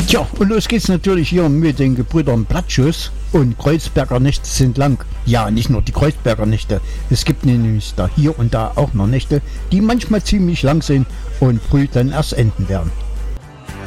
Tja, und los geht's natürlich hier mit den Gebrüdern Blattschuss und Kreuzberger Nächte sind lang. Ja, nicht nur die Kreuzberger Nächte. Es gibt nämlich da hier und da auch noch Nächte, die manchmal ziemlich lang sind und früh dann erst enden werden.